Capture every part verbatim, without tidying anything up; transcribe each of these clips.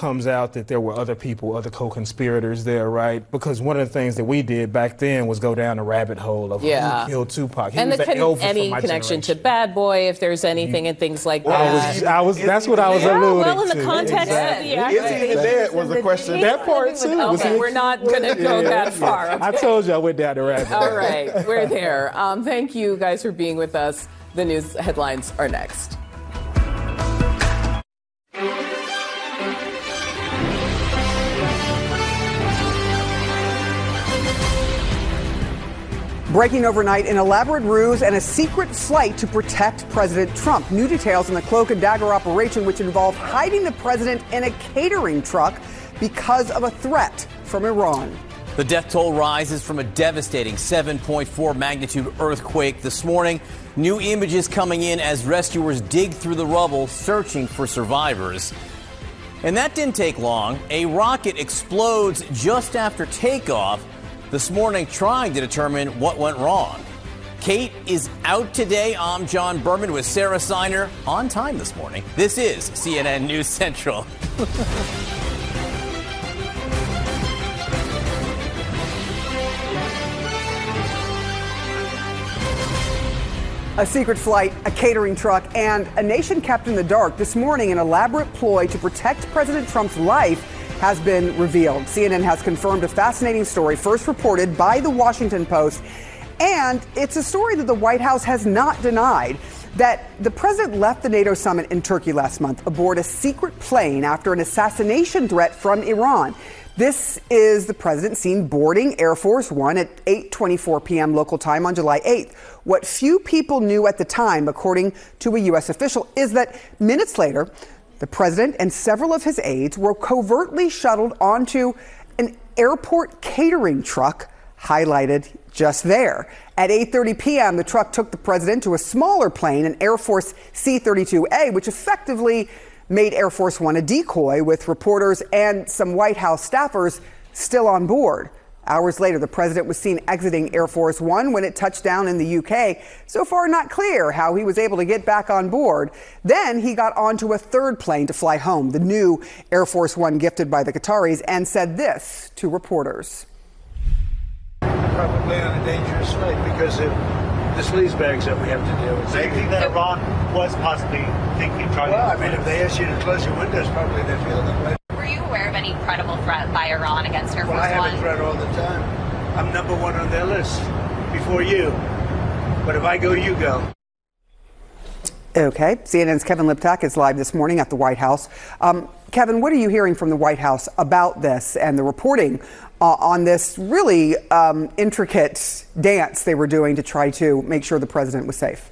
comes out that there were other people, other co-conspirators there, right? Because one of the things that we did back then was go down the rabbit hole of yeah. who killed Tupac. He and was the the con- any my connection generation. to Bad Boy, if there's anything, mm-hmm. and things like well, that. I was, I was, that's what I was yeah, alluding well, in the to. context exactly. of the Is he even dead was the question. That part, too. Okay, we're not going to go yeah, that far. Yeah. Okay. I told you I went down the rabbit hole. All right, we're there. Um, thank you guys for being with us. The news headlines are next. Breaking overnight, an elaborate ruse and a secret flight to protect President Trump. New details on the cloak and dagger operation, which involved hiding the president in a catering truck because of a threat from Iran. The death toll rises from a devastating seven point four magnitude earthquake this morning. New images coming in as rescuers dig through the rubble, searching for survivors. And that didn't take long. A rocket explodes just after takeoff this morning, trying to determine what went wrong. Kate is out today. I'm John Berman with Sarah Siner on time this morning. This is C N N News Central. A secret flight, a catering truck, and a nation kept in the dark. This morning, an elaborate ploy to protect President Trump's life has been revealed. C N N has confirmed a fascinating story first reported by the Washington Post. And it's a story that the White House has not denied, that the president left the NATO summit in Turkey last month aboard a secret plane after an assassination threat from Iran. This is the president seen boarding Air Force One at eight twenty-four p.m. local time on July eighth. What few people knew at the time, according to a U S official, is that minutes later, the president and several of his aides were covertly shuttled onto an airport catering truck highlighted just there. At eight thirty p.m., the truck took the president to a smaller plane, an Air Force C thirty-two A, which effectively made Air Force One a decoy, with reporters and some White House staffers still on board. Hours later, the president was seen exiting Air Force One when it touched down in the U K. So far, not clear how he was able to get back on board. Then he got onto a third plane to fly home, the new Air Force One gifted by the Qataris, and said this to reporters. Probably on a dangerous flight because of the sleazebags that we have to deal with. So you think that Iran was possibly thinking, trying well, to... I mean, if they ask you to close your windows, probably they feel that way. Were you aware of any credible threat by Iran against Air Force Well, I have One? a threat all the time. I'm number one on their list before you. But if I go, you go. Okay. C N N's Kevin Liptak is live this morning at the White House. Um, Kevin, what are you hearing from the White House about this and the reporting uh, on this really um, intricate dance they were doing to try to make sure the president was safe?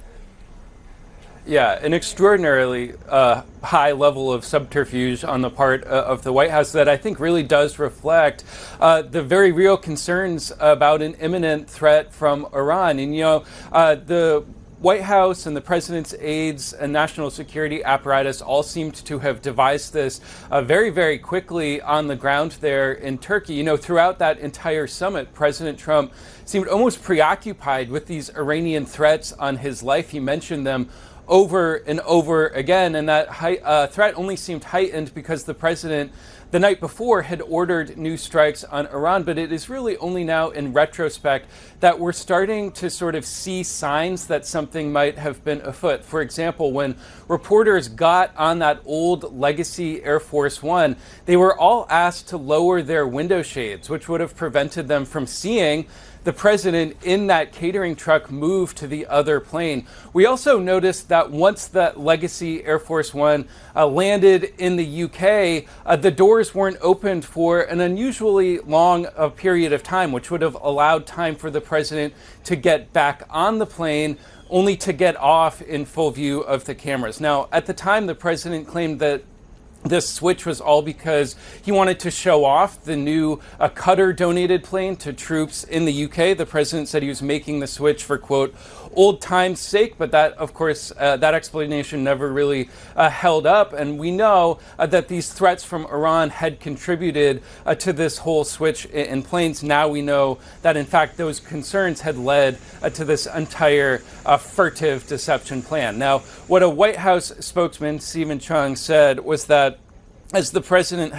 Yeah, an extraordinarily uh, high level of subterfuge on the part uh, of the White House that I think really does reflect uh, the very real concerns about an imminent threat from Iran. And, you know, uh, the White House and the president's aides and national security apparatus all seemed to have devised this uh, very, very quickly on the ground there in Turkey. You know, throughout that entire summit, President Trump seemed almost preoccupied with these Iranian threats on his life. He mentioned them over and over again, and that high, uh, threat only seemed heightened because the president the night before had ordered new strikes on Iran. But it is really only now in retrospect that we're starting to sort of see signs that something might have been afoot. For example, when reporters got on that old legacy Air Force One, they were all asked to lower their window shades, which would have prevented them from seeing the president in that catering truck move to the other plane. We also noticed that once that legacy Air Force One uh, landed in the U K, uh, the doors weren't opened for an unusually long uh, period of time, which would have allowed time for the president to get back on the plane, only to get off in full view of the cameras. Now, at the time, the president claimed that this switch was all because he wanted to show off the new uh, Qatar donated plane to troops in the U K. The president said he was making the switch for, quote, old time's sake, but that, of course, uh, that explanation never really uh, held up. And we know uh, that these threats from Iran had contributed uh, to this whole switch in, in planes. Now we know that, in fact, those concerns had led uh, to this entire uh, furtive deception plan. Now, what a White House spokesman, Stephen Chung, said was that as the president